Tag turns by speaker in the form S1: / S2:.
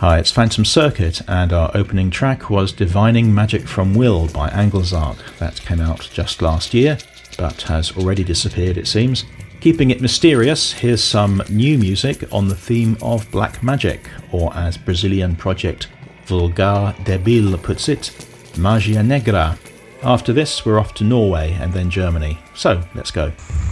S1: Hi, it's Phantom Circuit, and our opening track was Divining Magic from Will by Anglezark. That came out just last year, but has already disappeared it seems. Keeping it mysterious, here's some new music on the theme of black magic, or as Brazilian project Vulgar Debil puts it, Magia Negra. After this, we're off to Norway and then Germany. So, let's go.